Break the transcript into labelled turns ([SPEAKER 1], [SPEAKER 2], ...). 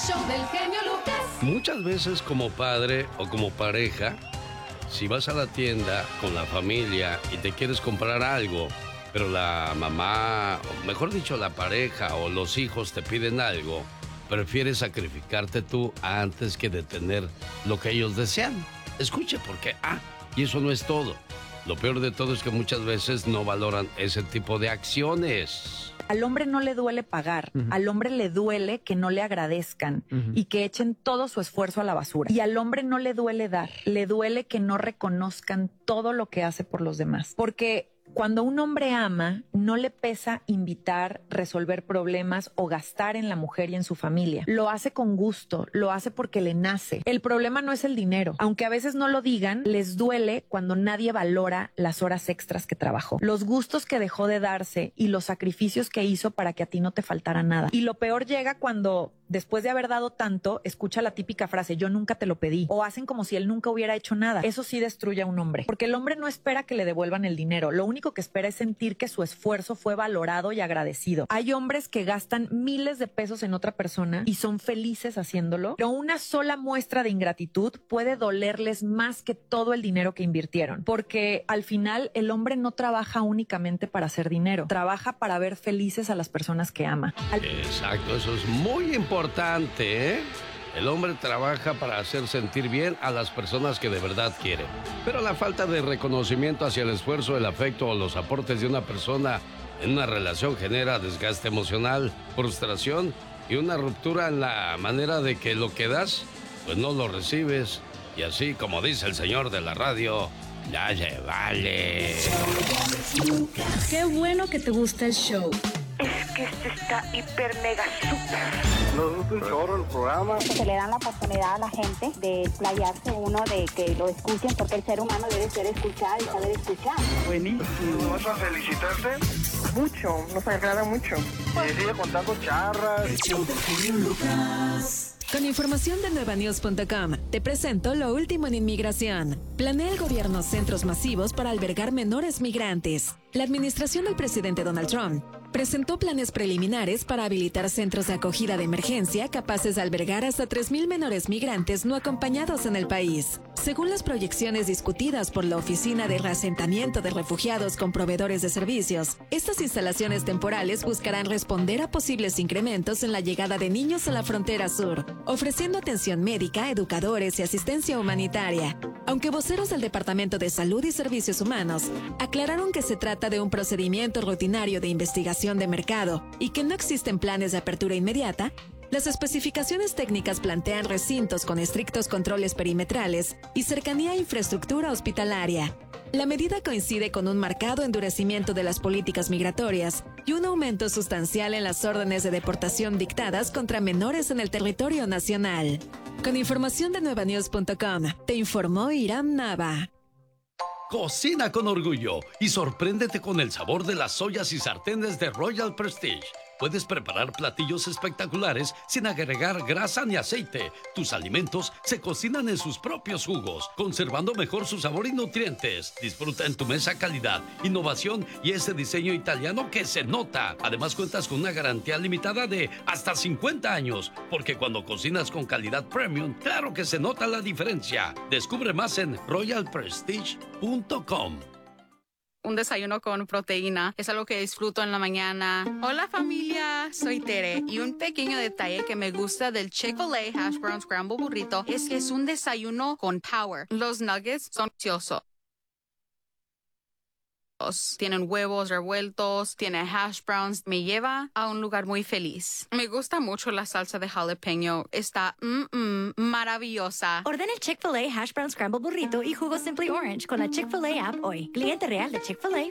[SPEAKER 1] show del genio Lucas.
[SPEAKER 2] Muchas veces como padre o como pareja, si vas a la tienda con la familia y te quieres comprar algo, pero la mamá, o mejor dicho, la pareja o los hijos te piden algo, prefieres sacrificarte tú antes que de tener lo que ellos desean. Escuche, porque, y eso no es todo. Lo peor de todo es que muchas veces no valoran ese tipo de acciones.
[SPEAKER 3] Al hombre no le duele pagar, al hombre le duele que no le agradezcan y que echen todo su esfuerzo a la basura. Y al hombre no le duele dar, le duele que no reconozcan todo lo que hace por los demás. Porque cuando un hombre ama, no le pesa invitar, resolver problemas o gastar en la mujer y en su familia. Lo hace con gusto, lo hace porque le nace. El problema no es el dinero. Aunque a veces no lo digan, les duele cuando nadie valora las horas extras que trabajó, los gustos que dejó de darse y los sacrificios que hizo para que a ti no te faltara nada. Y lo peor llega cuando, después de haber dado tanto, escucha la típica frase, yo nunca te lo pedí, o hacen como si él nunca hubiera hecho nada. Eso sí destruye a un hombre, porque el hombre no espera que le devuelvan el dinero, lo único que espera es sentir que su esfuerzo fue valorado y agradecido. Hay hombres que gastan miles de pesos en otra persona y son felices haciéndolo, pero una sola muestra de ingratitud puede dolerles más que todo el dinero que invirtieron, porque al final el hombre no trabaja únicamente para hacer dinero, trabaja para ver felices a las personas que ama.
[SPEAKER 2] Exacto, eso es muy importante, ¿eh? El hombre trabaja para hacer sentir bien a las personas que de verdad quiere. Pero la falta de reconocimiento hacia el esfuerzo, el afecto o los aportes de una persona en una relación genera desgaste emocional, frustración y una ruptura en la manera de que lo que das, pues no lo recibes. Y así, como dice el señor de la radio, ya se vale.
[SPEAKER 1] Qué bueno que te gusta el show.
[SPEAKER 4] Es que este está hiper mega super.
[SPEAKER 5] Nos gusta un chorro el programa.
[SPEAKER 6] Se le dan la oportunidad a la gente de explayarse uno, de que lo escuchen, porque el ser humano debe ser escuchado y saber escuchar.
[SPEAKER 5] Buenísimo. ¿Vas a felicitarte?
[SPEAKER 4] Mucho, nos agrada mucho.
[SPEAKER 5] Y sigue contando charras.
[SPEAKER 1] El show del genio Lucas.
[SPEAKER 7] Con información de nuevanews.com, te presento lo último en inmigración. Planea el gobierno centros masivos para albergar menores migrantes. La administración del presidente Donald Trump presentó planes preliminares para habilitar centros de acogida de emergencia capaces de albergar hasta 3,000 menores migrantes no acompañados en el país. Según las proyecciones discutidas por la Oficina de Reasentamiento de Refugiados con proveedores de servicios, estas instalaciones temporales buscarán responder a posibles incrementos en la llegada de niños a la frontera sur, ofreciendo atención médica, educadores y asistencia humanitaria. Aunque voceros del Departamento de Salud y Servicios Humanos aclararon que se trata de un procedimiento rutinario de investigación de mercado y que no existen planes de apertura inmediata, las especificaciones técnicas plantean recintos con estrictos controles perimetrales y cercanía a infraestructura hospitalaria. La medida coincide con un marcado endurecimiento de las políticas migratorias y un aumento sustancial en las órdenes de deportación dictadas contra menores en el territorio nacional. Con información de nuevanews.com, te informó Iram Nava.
[SPEAKER 2] Cocina con orgullo y sorpréndete con el sabor de las ollas y sartenes de Royal Prestige. Puedes preparar platillos espectaculares sin agregar grasa ni aceite. Tus alimentos se cocinan en sus propios jugos, conservando mejor su sabor y nutrientes. Disfruta en tu mesa calidad, innovación y ese diseño italiano que se nota. Además, cuentas con una garantía limitada de hasta 50 años, porque cuando cocinas con calidad premium, claro que se nota la diferencia. Descubre más en royalprestige.com.
[SPEAKER 8] Un desayuno con proteína es algo que disfruto en la mañana. Hola familia, soy Tere y un pequeño detalle que me gusta del Chick-fil-A Hash Brown Scramble Burrito es que es un desayuno con power. Los nuggets son deliciosos. Tienen huevos revueltos, tiene hash browns, me lleva a un lugar muy feliz. Me gusta mucho la salsa de jalapeño, está maravillosa.
[SPEAKER 9] Ordena el Chick-fil-A Hash Brown Scramble Burrito y jugo Simply Orange con la Chick-fil-A app hoy. Cliente real de Chick-fil-A